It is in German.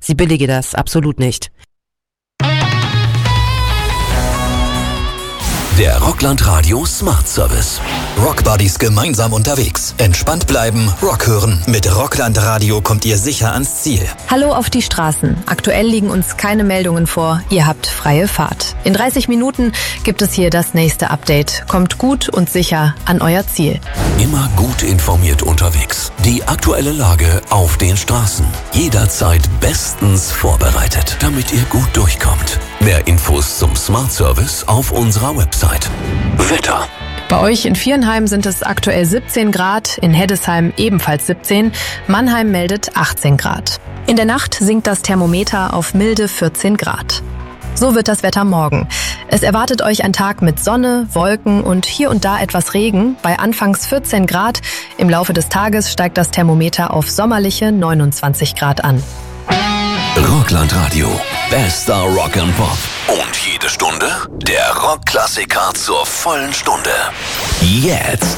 Sie billige das absolut nicht. Der Rockland Radio Smart Service. Rockbuddies gemeinsam unterwegs. Entspannt bleiben, Rock hören. Mit Rockland Radio kommt ihr sicher ans Ziel. Hallo auf die Straßen. Aktuell liegen uns keine Meldungen vor. Ihr habt freie Fahrt. In 30 Minuten gibt es hier das nächste Update. Kommt gut und sicher an euer Ziel. Immer gut informiert unterwegs. Die aktuelle Lage auf den Straßen. Jederzeit bestens vorbereitet, damit ihr gut durchkommt. Mehr Infos zum Smart Service auf unserer Website. Wetter. Bei euch in Viernheim sind es aktuell 17 Grad, in Heddesheim ebenfalls 17, Mannheim meldet 18 Grad. In der Nacht sinkt das Thermometer auf milde 14 Grad. So wird das Wetter morgen. Es erwartet euch ein Tag mit Sonne, Wolken und hier und da etwas Regen, bei anfangs 14 Grad. Im Laufe des Tages steigt das Thermometer auf sommerliche 29 Grad an. Rockland Radio. Bester Rock and Pop. Und jede Stunde der Rockklassiker zur vollen Stunde. Jetzt